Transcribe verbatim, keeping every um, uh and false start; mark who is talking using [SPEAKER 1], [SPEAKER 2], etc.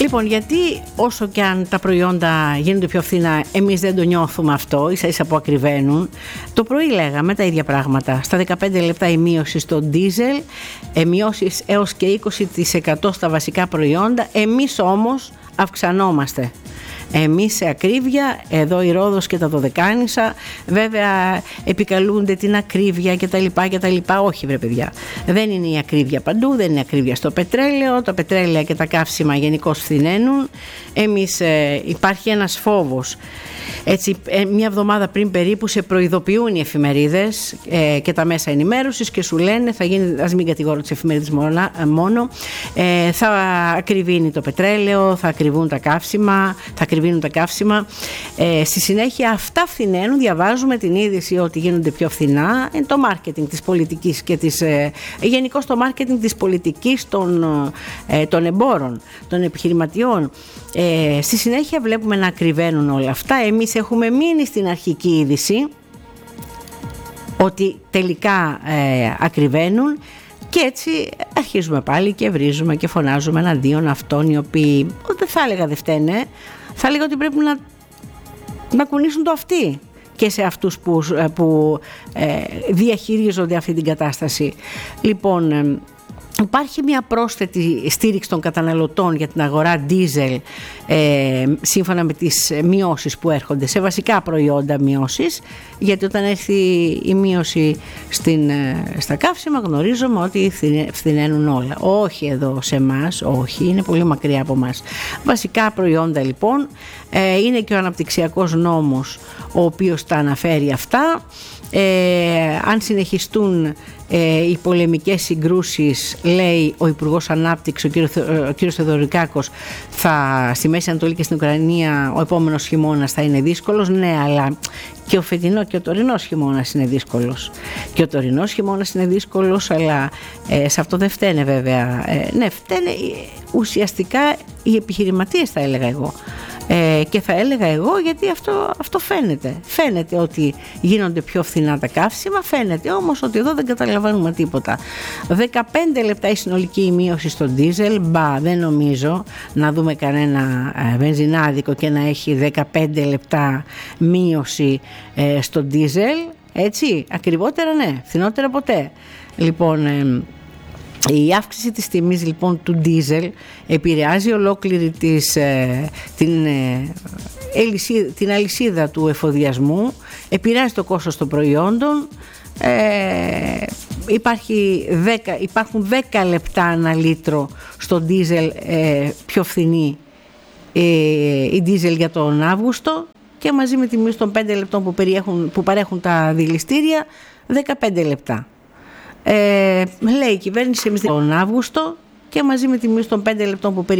[SPEAKER 1] Λοιπόν, γιατί όσο και αν τα προϊόντα γίνονται πιο φθηνά, εμείς δεν το νιώθουμε αυτό, ίσα ίσα που ακριβένουν. Το πρωί λέγαμε τα ίδια πράγματα. Στα δεκαπέντε λεπτά η μείωση στο ντίζελ, ε, μειώσεις έως και είκοσι τοις εκατό στα βασικά προϊόντα. Εμείς όμως αυξανόμαστε. Εμείς σε ακρίβεια, εδώ η Ρόδος και τα Δωδεκάνησα, βέβαια επικαλούνται την ακρίβεια και τα λοιπά και τα λοιπά. Όχι βρε παιδιά, δεν είναι η ακρίβεια παντού, δεν είναι ακρίβεια στο πετρέλαιο, τα πετρέλαια και τα καύσιμα γενικώς φθηναίνουν. Εμείς ε, υπάρχει ένας φόβος. Έτσι, μια εβδομάδα πριν περίπου σε προειδοποιούν οι εφημερίδες ε, και τα μέσα ενημέρωσης και σου λένε, θα γίνει, ας μην κατηγορώ τις εφημερίδες μόνο, ε, θα ακριβίνει το πετρέλαιο, θα ακριβούν τα καύσιμα, θα ακριβίνουν τα καύσιμα. Ε, στη συνέχεια αυτά φθηναίνουν, διαβάζουμε την είδηση ότι γίνονται πιο φθηνά. Είναι το μάρκετινγκ της πολιτικής και της, ε, γενικώς το μάρκετινγκ της πολιτικής των, ε, των εμπόρων, των επιχειρηματιών. Ε, στη συνέχεια βλέπουμε να ακριβένουν όλα αυτά. Εμείς έχουμε μείνει στην αρχική είδηση ότι τελικά ε, ακριβένουν και έτσι αρχίζουμε πάλι και βρίζουμε και φωνάζουμε εναντίον αυτών οι οποίοι, δεν θα έλεγα δεν φταίνε, θα έλεγα ότι πρέπει να, να κουνήσουν το αυτί και σε αυτούς που, που ε, διαχειρίζονται αυτή την κατάσταση. Λοιπόν, ε, υπάρχει μια πρόσθετη στήριξη των καταναλωτών για την αγορά ντίζελ ε, σύμφωνα με τις μειώσεις που έρχονται σε βασικά προϊόντα μειώσεις, γιατί όταν έρθει η μείωση στην, στα καύσιμα γνωρίζουμε ότι φθηναίνουν όλα. Όχι εδώ σε εμάς, όχι, είναι πολύ μακριά από μας. Βασικά προϊόντα λοιπόν, ε, είναι και ο αναπτυξιακός νόμος ο οποίος τα αναφέρει αυτά. Ε, αν συνεχιστούν ε, οι πολεμικές συγκρούσεις, λέει ο Υπουργός Ανάπτυξης, ο κύριος, ο κύριος Θεοδωρικάκος, θα, στη Μέση Ανατολή και στην Ουκρανία ο επόμενος χειμώνας θα είναι δύσκολος. Ναι, αλλά και ο φετινό και ο τωρινός χειμώνας είναι δύσκολος. Και ο τωρινός χειμώνας είναι δύσκολος, αλλά ε, σε αυτό δεν φταίνε βέβαια. Ε, ναι, φταίνε ουσιαστικά οι επιχειρηματίες, θα έλεγα εγώ. Ε, και θα έλεγα εγώ γιατί αυτό, αυτό φαίνεται. Φαίνεται ότι γίνονται πιο φθηνά τα καύσιμα, φαίνεται όμως ότι εδώ δεν καταλαβαίνουμε τίποτα. δεκαπέντε λεπτά η συνολική μείωση στο ντίζελ, μπα, δεν νομίζω να δούμε κανένα ε, βενζινάδικο και να έχει δεκαπέντε λεπτά μείωση ε, στο ντίζελ, έτσι, ακριβότερα ναι, φθηνότερα ποτέ. Λοιπόν, ε, η αύξηση της τιμής λοιπόν του ντίζελ επηρεάζει ολόκληρη της, ε, την, ε, ελισίδα, την αλυσίδα του εφοδιασμού, επηρεάζει το κόστος των προϊόντων. Ε, υπάρχει δέκα, υπάρχουν δέκα λεπτά ανά λίτρο στο ντίζελ ε, πιο φθηνή ε, η ντίζελ για τον Αύγουστο, και μαζί με τη μείωση των πέντε λεπτών που, περιέχουν, που παρέχουν τα δηληστήρια, δεκαπέντε λεπτά. Ε, λέει η κυβέρνηση εμείς τον Αύγουστο, και μαζί με τη μείωση των πέντε λεπτών που περιέχουν